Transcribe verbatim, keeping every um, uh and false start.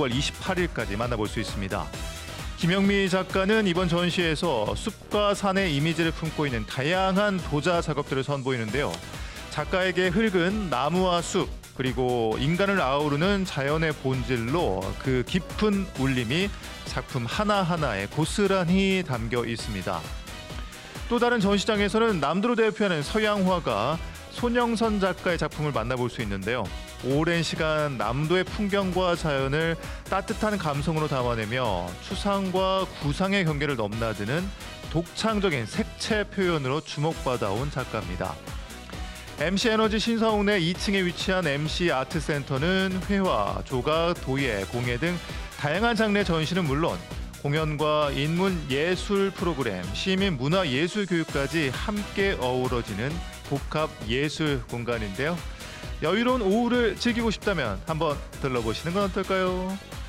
오월 이십팔일까지 만나볼 수 있습니다. 김영미 작가는 이번 전시에서 숲과 산의 이미지를 품고 있는 다양한 도자 작업들을 선보이는데요. 작가에게 흙은 나무와 숲, 그리고 인간을 아우르는 자연의 본질로 그 깊은 울림이 작품 하나하나에 고스란히 담겨 있습니다. 또 다른 전시장에서는 남도를 대표하는 서양 화가 손영선 작가의 작품을 만나볼 수 있는데요. 오랜 시간 남도의 풍경과 자연을 따뜻한 감성으로 담아내며 추상과 구상의 경계를 넘나드는 독창적인 색채 표현으로 주목받아온 작가입니다. 엠씨에너지 신사옥 내 이 층에 위치한 엠씨 아트센터는 회화, 조각, 도예, 공예 등 다양한 장르의 전시는 물론 공연과 인문 예술 프로그램, 시민 문화 예술 교육까지 함께 어우러지는 복합 예술 공간인데요. 여유로운 오후를 즐기고 싶다면 한번 들러보시는 건 어떨까요?